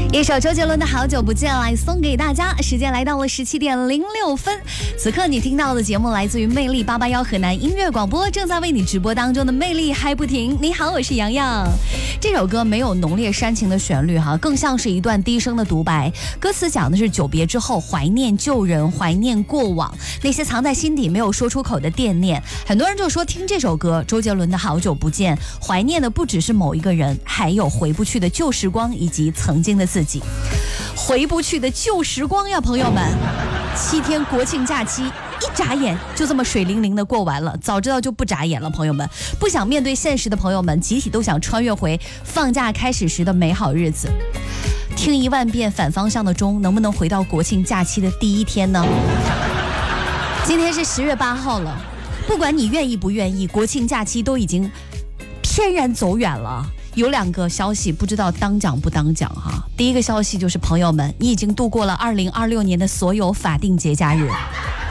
一首周杰伦的好久不见来送给大家，时间来到了17点06分。此刻你听到的节目来自于魅力881河南音乐广播，正在为你直播当中的魅力还不停。你好，我是洋洋。这首歌没有浓烈煽情的旋律更像是一段低声的独白。歌词讲的是久别之后怀念旧人，怀念过往，那些藏在心底没有说出口的惦念。很多人就说听这首歌，周杰伦的好久不见，怀念的不只是某一个人，还有回不去的旧时光以及曾经的自己。回不去的旧时光呀，朋友们！7天国庆假期一眨眼就这么水灵灵的过完了，早知道就不眨眼了。朋友们，不想面对现实的朋友们，集体都想穿越回放假开始时的美好日子。听1万遍反方向的钟，能不能回到国庆假期的第一天呢？今天是10月8号了，不管你愿意不愿意，国庆假期都已经翩然走远了。有2个消息，不知道当讲不当讲哈。第一个消息就是朋友们，你已经度过了2026年的所有法定节假日。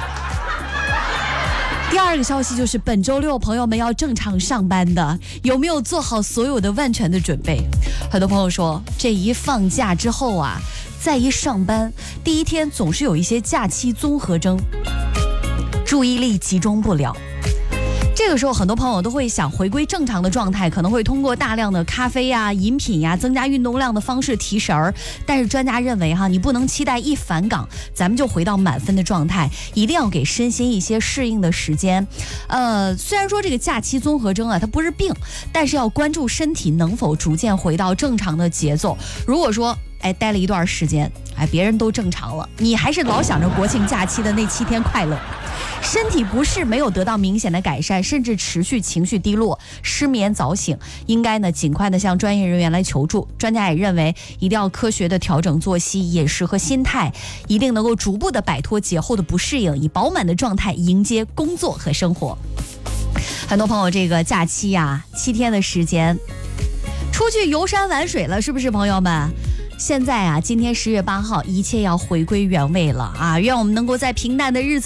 第2个消息就是本周6朋友们要正常上班的，有没有做好所有的万全的准备？很多朋友说，这一放假之后再一上班，第一天总是有一些假期综合征，注意力集中不了。这个时候很多朋友都会想回归正常的状态，可能会通过大量的咖啡饮品增加运动量的方式提神儿。但是专家认为你不能期待一返岗咱们就回到满分的状态，一定要给身心一些适应的时间。虽然说这个假期综合征它不是病，但是要关注身体能否逐渐回到正常的节奏。如果说待了一段时间别人都正常了，你还是老想着国庆假期的那7天快乐，身体不适没有得到明显的改善，甚至持续情绪低落、失眠早醒，应该尽快的向专业人员来求助。专家也认为一定要科学的调整作息、饮食和心态，一定能够逐步的摆脱节后的不适应，以饱满的状态迎接工作和生活。很多朋友这个假期7天的时间出去游山玩水了，是不是朋友们？现在今天10月8号，一切要回归原位了愿我们能够在平淡的日子